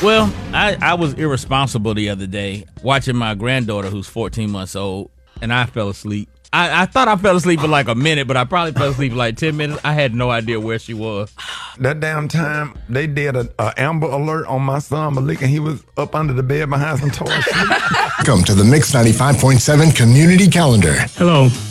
Well, I was irresponsible the other day watching my granddaughter who's 14 months old, and I fell asleep. I thought I fell asleep for like a minute, but I probably fell asleep for like 10 minutes. I had no idea where she was. That damn time, they did a Amber Alert on my son Malik, and he was up under the bed behind some toys. Welcome to the Mix 95.7 Community Calendar. Hello,